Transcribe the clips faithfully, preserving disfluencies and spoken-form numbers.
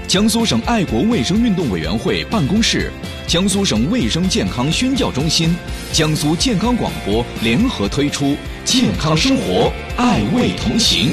江苏省爱国卫生运动委员会办公室、江苏省卫生健康宣教中心、江苏健康广播联合推出健康生活，爱卫同行。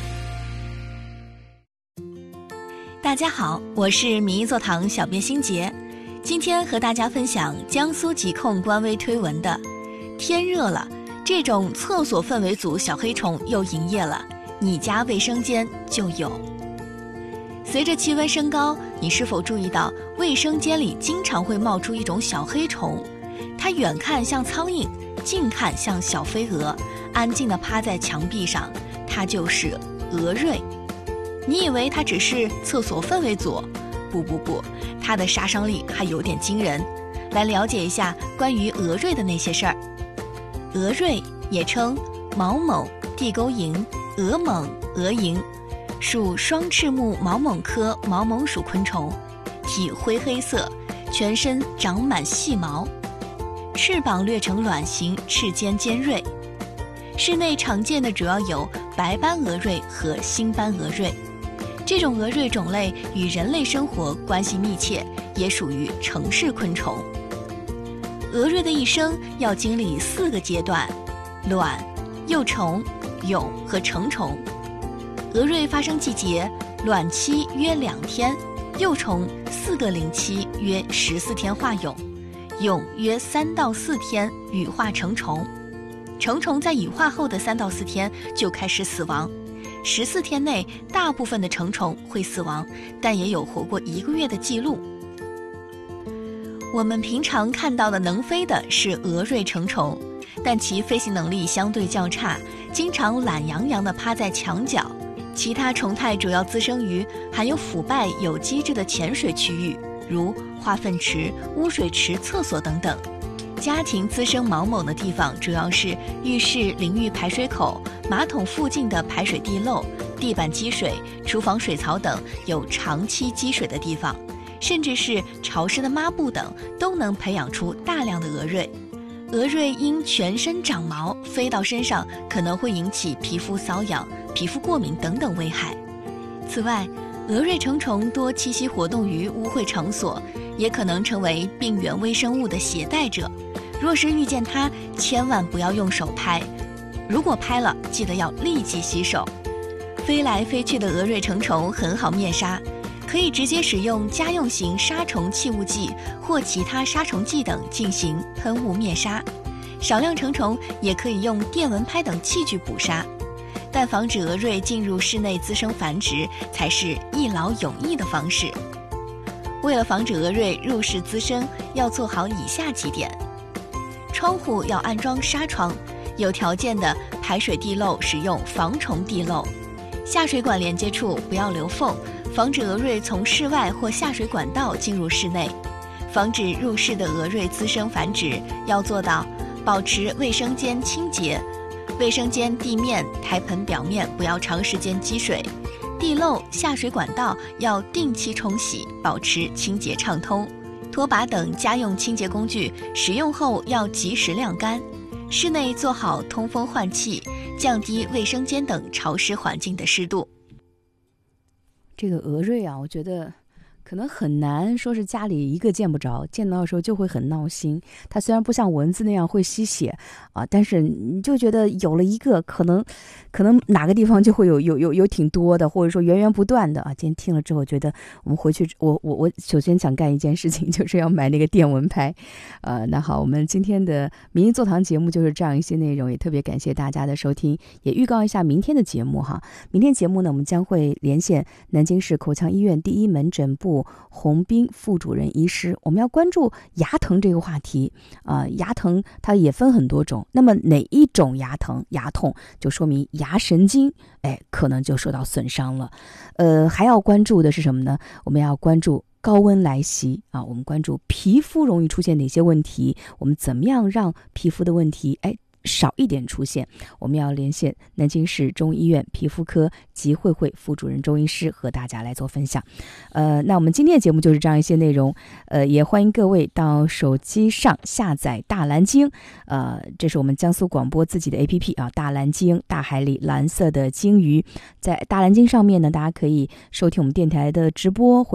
大家好，我是民意座堂小编欣杰，今天和大家分享江苏疾控官微推文的天热了，这种厕所氛围组小黑虫又营业了，你家卫生间就有。随着气温升高，你是否注意到卫生间里经常会冒出一种小黑虫？它远看像苍蝇，近看像小飞蛾，安静地趴在墙壁上，它就是蛾蚋。你以为它只是厕所氛围组？不不不，它的杀伤力还有点惊人。来了解一下关于蛾蚋的那些事儿。蛾蚋也称毛蜢、地沟蝇、蛾蜢、蛾蝇，属双翅目毛蜢科毛蜢属昆虫，体灰黑色，全身长满细毛，翅膀略呈卵形，翅尖尖锐。室内常见的主要有白斑蛾蚋和星斑蛾蚋，这种蛾蚋种类与人类生活关系密切，也属于城市昆虫。蛾蚋的一生要经历四个阶段：卵、幼虫、蛹和成虫。蛾蚋发生季节，卵期约两天，幼虫四个龄期约十四天化蛹，蛹约三到四天羽化成虫。成虫在羽化后的三到四天就开始死亡，十四天内大部分的成虫会死亡，但也有活过一个月的记录。我们平常看到的能飞的是蛾蚋成虫，但其飞行能力相对较差，经常懒洋洋地趴在墙角。其他虫态主要滋生于含有腐败有机质的浅水区域，如化粪池、污水池、厕所等等。家庭滋生毛蜢的地方主要是浴室淋浴排水口、马桶附近的排水地漏、地板积水、厨房水槽等有长期积水的地方，甚至是潮湿的抹布等，都能培养出大量的蛾蚋。蛾蚋因全身长毛，飞到身上可能会引起皮肤瘙痒、皮肤过敏等等危害。此外，蛾蚋成虫多栖息活动于污秽场所，也可能成为病原微生物的携带者。若是遇见它，千万不要用手拍，如果拍了，记得要立即洗手。飞来飞去的蛾蚋成虫很好灭杀，可以直接使用家用型杀虫气雾剂或其他杀虫剂等进行喷雾灭杀，少量成虫也可以用电蚊拍等器具捕杀，但防止蛾蚋进入室内滋生繁殖才是一劳永逸的方式。为了防止蛾蚋入室滋生，要做好以下几点：窗户要安装纱窗，有条件的排水地漏使用防虫地漏，下水管连接处不要留缝，防止蛾蚋从室外或下水管道进入室内。防止入室的蛾蚋滋生繁殖，要做到保持卫生间清洁，卫生间地面、台盆表面不要长时间积水，地漏、下水管道要定期冲洗，保持清洁畅通。拖把等家用清洁工具使用后要及时晾干，室内做好通风换气，降低卫生间等潮湿环境的湿度。 这个蛾蚋啊，我觉得可能很难说是家里一个见不着，见到的时候就会很闹心。它虽然不像蚊子那样会吸血啊，但是你就觉得有了一个，可能可能哪个地方就会有有有有挺多的，或者说源源不断的啊。今天听了之后，觉得我们回去，我我我首先想干一件事情，就是要买那个电蚊拍。呃，那好，我们今天的民意座堂节目就是这样一些内容，也特别感谢大家的收听，也预告一下明天的节目哈。明天节目呢，我们将会连线南京市口腔医院第一门诊部洪斌副主任医师，我们要关注牙疼这个话题啊、呃。牙疼它也分很多种，那么哪一种牙疼、牙痛，就说明牙神经哎可能就受到损伤了。呃，还要关注的是什么呢？我们要关注高温来袭啊，我们关注皮肤容易出现哪些问题，我们怎么样让皮肤的问题哎少一点出现。我们要连线南京市中医院皮肤科吉慧慧副主任中医师和大家来做分享。呃，那我们今天的节目就是这样一些内容。呃，也欢迎各位到手机上下载大蓝鲸，呃，这是我们江苏广播自己的 A P P 啊，大蓝鲸，大海里蓝色的鲸鱼。在大蓝鲸上面呢，大家可以收听我们电台的直播。